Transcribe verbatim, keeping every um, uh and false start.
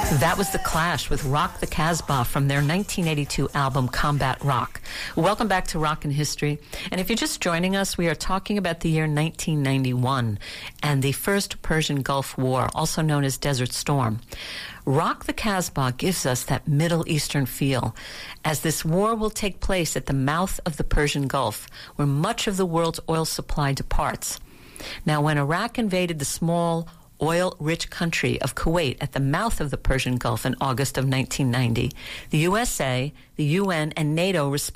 That was The Clash with Rock the Casbah from their nineteen eighty-two album Combat Rock. Welcome back to Rock and History. And if you're just joining us, we are talking about the year nineteen ninety-one and the First Persian Gulf War, also known as Desert Storm. Rock the Casbah gives us that Middle Eastern feel, as this war will take place at the mouth of the Persian Gulf, where much of the world's oil supply departs. Now, when Iraq invaded the small oil-rich country of Kuwait at the mouth of the Persian Gulf in August of nineteen ninety, the U S A, the U N, and NATO responded